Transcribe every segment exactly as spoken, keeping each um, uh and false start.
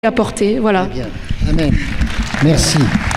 apporter. Voilà. Très bien. Amen. Merci.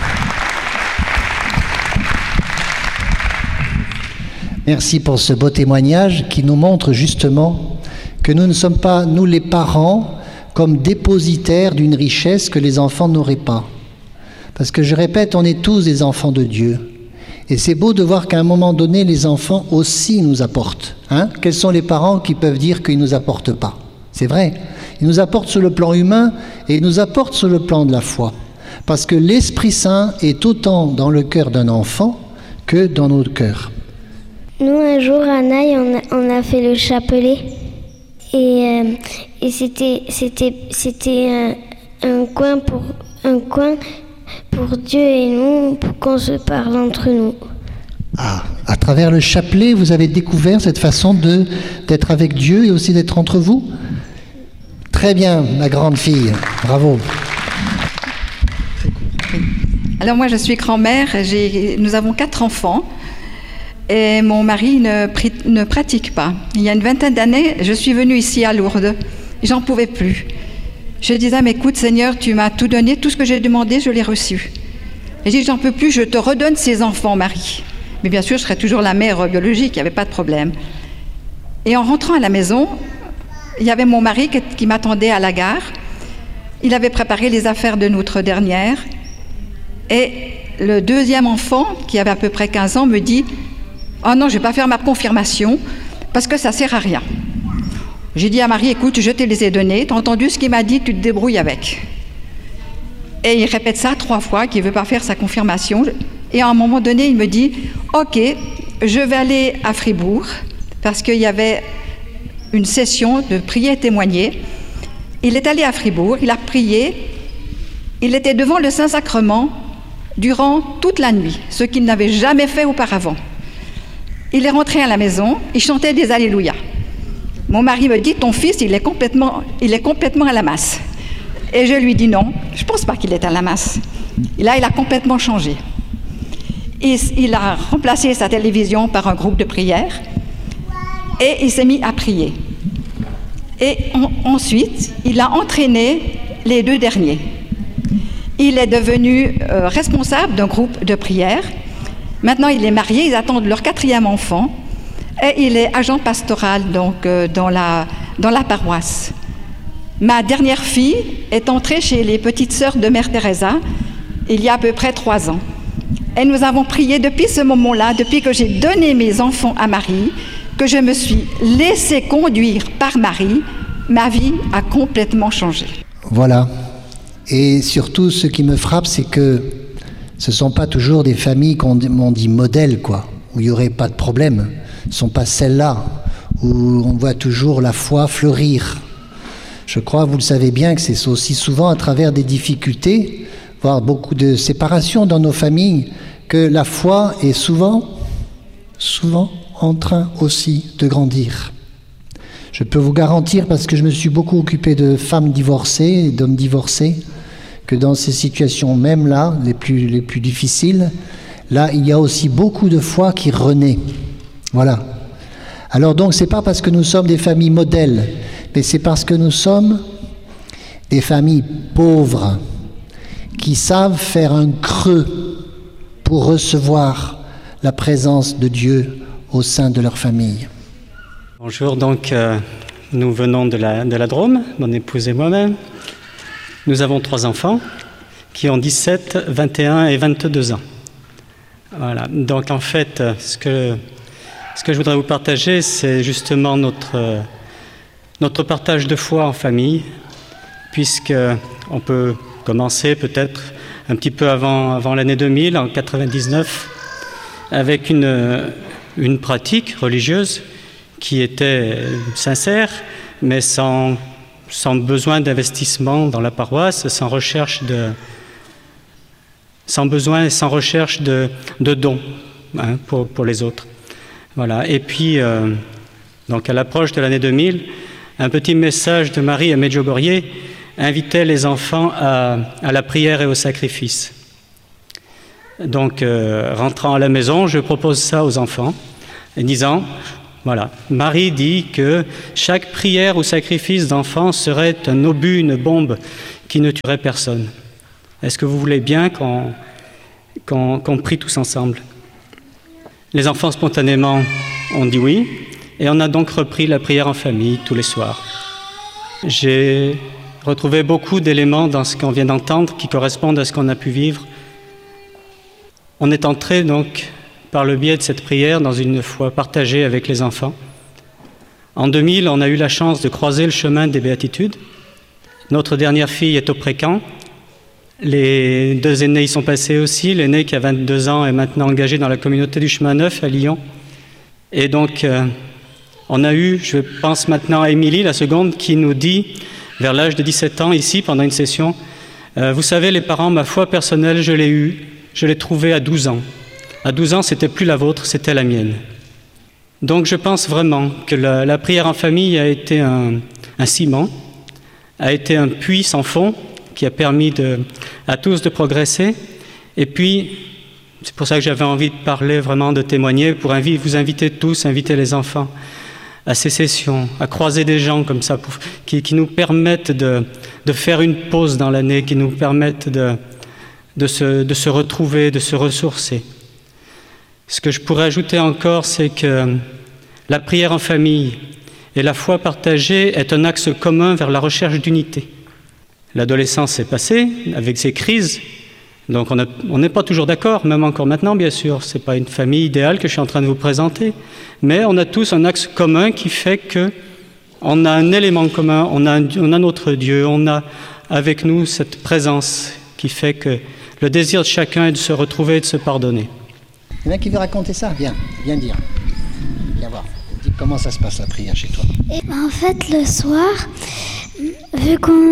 Merci pour ce beau témoignage qui nous montre justement que nous ne sommes pas, nous les parents, comme dépositaires d'une richesse que les enfants n'auraient pas. Parce que je répète, on est tous des enfants de Dieu. Et c'est beau de voir qu'à un moment donné, les enfants aussi nous apportent. Hein ? Quels sont les parents qui peuvent dire qu'ils ne nous apportent pas ? C'est vrai. Ils nous apportent sur le plan humain et ils nous apportent sur le plan de la foi. Parce que l'Esprit Saint est autant dans le cœur d'un enfant que dans notre cœur. Nous, un jour, à Naï, on a, on a fait le chapelet. Et, euh, et c'était, c'était, c'était un, un, coin pour, un coin pour Dieu et nous, pour qu'on se parle entre nous. Ah, à travers le chapelet, vous avez découvert cette façon de, d'être avec Dieu et aussi d'être entre vous ? Très bien, ma grande fille. Bravo. Alors moi, je suis grand-mère. J'ai, nous avons quatre enfants. Et mon mari ne, ne pratique pas. Il y a une vingtaine d'années, je suis venue ici à Lourdes. J'en pouvais plus. Je disais, mais écoute Seigneur, tu m'as tout donné, tout ce que j'ai demandé, je l'ai reçu. Et j'ai dit, j'en peux plus, je te redonne ces enfants, Marie. Mais bien sûr, je serais toujours la mère biologique, il n'y avait pas de problème. Et en rentrant à la maison, il y avait mon mari qui, qui m'attendait à la gare. Il avait préparé les affaires de notre dernière. Et le deuxième enfant, qui avait à peu près quinze ans, me dit, « Oh non, je ne vais pas faire ma confirmation parce que ça ne sert à rien. » J'ai dit à Marie, « Écoute, je te les ai donnés, tu as entendu ce qu'il m'a dit, tu te débrouilles avec. » Et il répète ça trois fois, qu'il ne veut pas faire sa confirmation. Et à un moment donné, il me dit, « Ok, je vais aller à Fribourg parce qu'il y avait une session de prier et témoigner. » Il est allé à Fribourg, il a prié, il était devant le Saint-Sacrement durant toute la nuit, ce qu'il n'avait jamais fait auparavant. Il est rentré à la maison, il chantait des Alléluia. Mon mari me dit, ton fils, il est complètement, il est complètement à la masse. Et je lui dis non, je ne pense pas qu'il est à la masse. Et là, il a complètement changé. Il, il a remplacé sa télévision par un groupe de prière et il s'est mis à prier. Et en, ensuite, il a entraîné les deux derniers. Il est devenu euh, responsable d'un groupe de prière. Maintenant, il est marié, ils attendent leur quatrième enfant et il est agent pastoral donc, euh, dans, la, dans la paroisse. Ma dernière fille est entrée chez les petites sœurs de Mère Teresa il y a à peu près trois ans. Et nous avons prié depuis ce moment-là, depuis que j'ai donné mes enfants à Marie, que je me suis laissée conduire par Marie, ma vie a complètement changé. Voilà. Et surtout, ce qui me frappe, c'est que ce ne sont pas toujours des familles qu'on on dit modèles, quoi, où il n'y aurait pas de problème. Ce ne sont pas celles-là où on voit toujours la foi fleurir. Je crois, vous le savez bien, que c'est aussi souvent à travers des difficultés, voire beaucoup de séparations dans nos familles, que la foi est souvent, souvent en train aussi de grandir. Je peux vous garantir, parce que je me suis beaucoup occupé de femmes divorcées, d'hommes divorcés, que dans ces situations même là, les plus, les plus difficiles, là, il y a aussi beaucoup de foi qui renaît. Voilà. Alors donc, c'est pas parce que nous sommes des familles modèles, mais c'est parce que nous sommes des familles pauvres, qui savent faire un creux pour recevoir la présence de Dieu au sein de leur famille. Bonjour, donc euh, nous venons de la, de la Drôme, mon épouse et moi-même. Nous avons trois enfants qui ont dix-sept, vingt et un et vingt-deux ans. Voilà, donc en fait, ce que, ce que je voudrais vous partager, c'est justement notre, notre partage de foi en famille, puisqu'on peut commencer peut-être un petit peu avant, avant l'année deux mille, en quatre-vingt-dix-neuf, avec une, une pratique religieuse qui était sincère, mais sans, sans besoin d'investissement dans la paroisse, sans recherche de, sans besoin et sans recherche de, de dons hein, pour, pour les autres. Voilà. Et puis, euh, donc à l'approche de l'année deux mille, un petit message de Marie à Medjugorje invitait les enfants à, à la prière et au sacrifice. Donc, euh, rentrant à la maison, je propose ça aux enfants, en disant... Voilà. Marie dit que chaque prière ou sacrifice d'enfant serait un obus, une bombe qui ne tuerait personne. Est-ce que vous voulez bien qu'on qu'on, qu'on prie tous ensemble? Les enfants spontanément ont dit oui, et on a donc repris la prière en famille tous les soirs. J'ai retrouvé beaucoup d'éléments dans ce qu'on vient d'entendre qui correspondent à ce qu'on a pu vivre. On est entré donc par le biais de cette prière dans une foi partagée avec les enfants. En deux mille, on a eu la chance de croiser le chemin des béatitudes. Notre dernière fille est au précamp. Les deux aînés y sont passés aussi. L'aîné qui a vingt-deux ans est maintenant engagé dans la communauté du Chemin Neuf à Lyon. Et donc, euh, on a eu, je pense maintenant à Émilie, la seconde, qui nous dit, vers l'âge de dix-sept ans, ici, pendant une session, euh, vous savez, les parents, ma foi personnelle, je l'ai eue, je l'ai trouvée à douze ans. À douze ans, c'était plus la vôtre, c'était la mienne. Donc, je pense vraiment que la, la prière en famille a été un, un ciment, a été un puits sans fond qui a permis de, à tous de progresser. Et puis, c'est pour ça que j'avais envie de parler, vraiment de témoigner, pour invi- vous inviter tous, inviter les enfants à ces sessions, à croiser des gens comme ça, pour, qui, qui nous permettent de, de faire une pause dans l'année, qui nous permettent de, de, se, de se retrouver, de se ressourcer. Ce que je pourrais ajouter encore, c'est que la prière en famille et la foi partagée est un axe commun vers la recherche d'unité. L'adolescence est passée avec ses crises, donc on n'est pas toujours d'accord, même encore maintenant bien sûr. Ce n'est pas une famille idéale que je suis en train de vous présenter, mais on a tous un axe commun qui fait qu'on a un élément commun, on a, un, on a notre Dieu, on a avec nous cette présence qui fait que le désir de chacun est de se retrouver et de se pardonner. Il y en a qui veut raconter ça? Viens, viens dire. Viens voir. Dis comment ça se passe la prière chez toi. Et ben en fait, le soir, vu qu'on